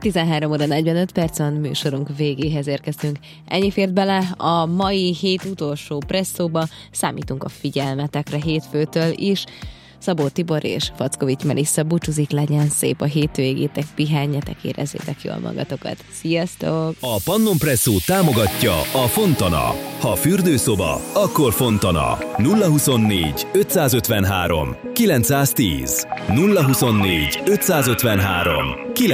13 óra 45 percen műsorunk végéhez érkeztünk. Ennyi fért bele a mai hét utolsó presszóba, számítunk a figyelmetekre hétfőtől is. Szabó Tibor és Fackovics Melissa búcsúzik, legyen szép a hétvégétek, pihenjetek, érezzétek jól magatokat. Sziasztok! A Pannon Presszó támogatja a Fontana. Ha fürdőszoba, akkor Fontana. 024 553 910 024 553 910